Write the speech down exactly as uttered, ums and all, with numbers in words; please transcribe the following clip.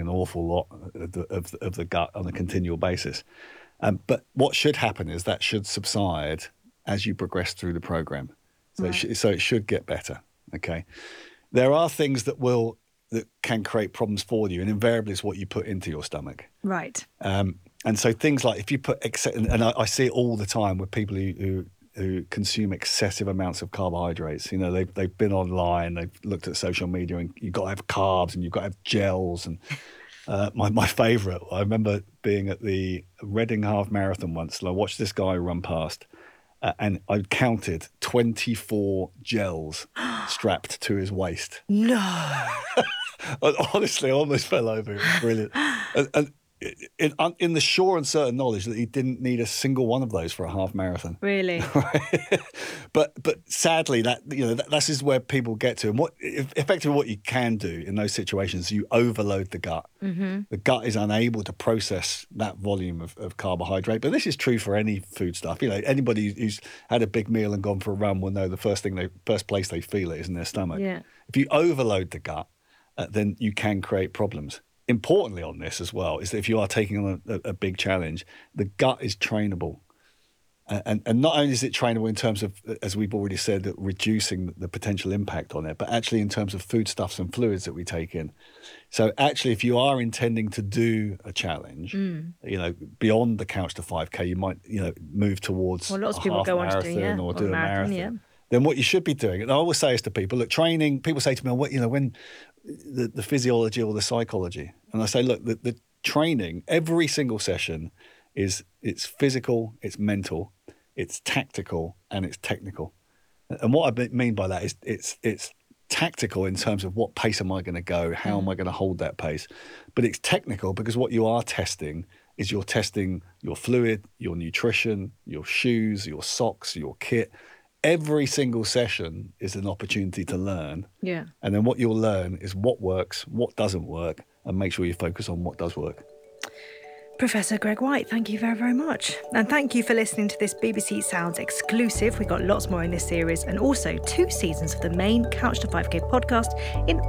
awful lot of the, of, of the gut on a continual basis. Um, but what should happen is that should subside as you progress through the program. So, right. it, sh- so it should get better. Okay. There are things that will that can create problems for you, and invariably it's what you put into your stomach. Right. Um, and so things like if you put ex- and I, I see it all the time with people who, who who consume excessive amounts of carbohydrates. You know, they've they've been online, they've looked at social media, and you've got to have carbs and you've got to have gels. And uh, my my favourite, I remember being at the Reading Half Marathon once, and I watched this guy run past. Uh, and I counted twenty-four gels strapped to his waist. No. Honestly, I almost fell over. It was brilliant. And, and in, in the sure and certain knowledge that he didn't need a single one of those for a half marathon. Really? but but sadly, that you know that, that's is where people get to. And what effectively what you can do in those situations, you overload the gut. Mm-hmm. The gut is unable to process that volume of, of carbohydrate. But this is true for any food stuff. You know, anybody who's had a big meal and gone for a run will know the first thing they first place they feel it is in their stomach. Yeah. If you overload the gut, uh, then you can create problems. Importantly on this as well is that if you are taking on a, a big challenge, the gut is trainable. And, and not only is it trainable in terms of, as we've already said, reducing the potential impact on it, but actually in terms of foodstuffs and fluids that we take in. So actually, if you are intending to do a challenge, mm. you know, beyond the Couch to five K, you might, you know, move towards well, lots a of people half go marathon on to do, yeah, or or do a marathon. marathon yeah. Then what you should be doing, and I always say this to people, look, training, people say to me, well, you know, when the, the physiology or the psychology, and I say, look, the, the training, every single session is, it's physical, it's mental, it's tactical, and it's technical. And what I mean by that is it's it's tactical in terms of what pace am I going to go, how mm. am I going to hold that pace, but it's technical because what you are testing is you're testing your fluid, your nutrition, your shoes, your socks, your kit. Every single session is an opportunity to learn. Yeah. And then what you'll learn is what works, what doesn't work, and make sure you focus on what does work. Professor Greg White, thank you very, very much. And thank you for listening to this B B C Sounds exclusive. We've got lots more in this series and also two seasons of the main Couch to five K podcast in